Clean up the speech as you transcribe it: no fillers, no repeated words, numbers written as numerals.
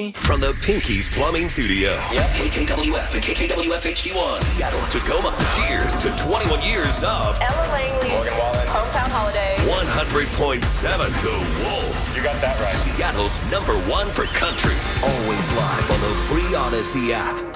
me. From the Pinky's Plumbing Studio. Yep, KKWF and KKWF HD1. Seattle, Tacoma. Cheers to 21 years of Ella Langley. Morgan Wallen. Hometown Holiday. 100.7 The Wolf. You got that right. Seattle's #1 for country. Always live on the free Odyssey app.